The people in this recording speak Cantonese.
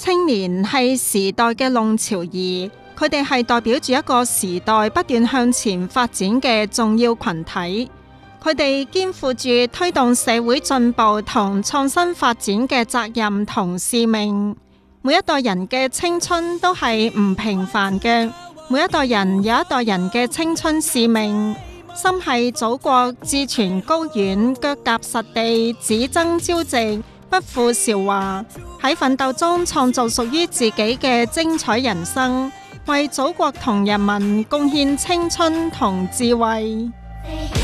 青年係時代嘅弄潮兒，佢哋係代表住一個時代不斷向前發展嘅重要群體。佢哋肩負住推動社會進步同創新發展嘅責任同使命。每一代人嘅青春都係唔平凡嘅，每一代人有一代人嘅青春使命。心繫祖國，志存高遠，腳踏實地，只爭朝夕，不負韶華。喺奮鬥中創造屬於自己嘅精彩人生，為祖國同人民貢獻青春同智慧。